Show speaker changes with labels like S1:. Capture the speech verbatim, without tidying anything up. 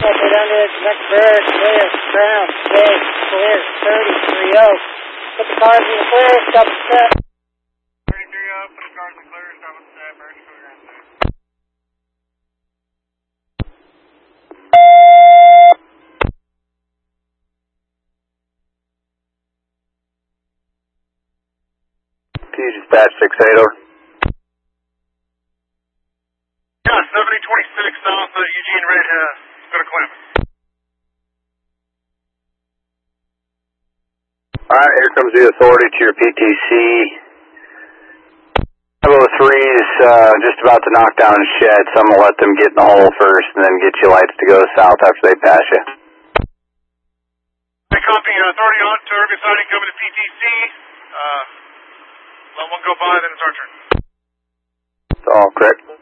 S1: Open under it, next bird, clear, ground, big, clear, thirty-three oh. Put the cars in the clear, stop the set.
S2: thirty-three oh, put the cars in the clear, stop the set, merge for the ground set.
S3: Dispatch six eight over.
S2: Yeah, seventy twenty-six south of Eugene Red, uh, go to Clemens.
S3: Alright, here comes the authority to your P T C. five oh three is uh, just about to knock down a shed, so I'm going to let them get in the hole first and then get you lights to go south after they pass you.
S2: I copy, uh, authority on, target sighting coming to P T C. Uh, let one go by, then it's our turn.
S3: It's all correct.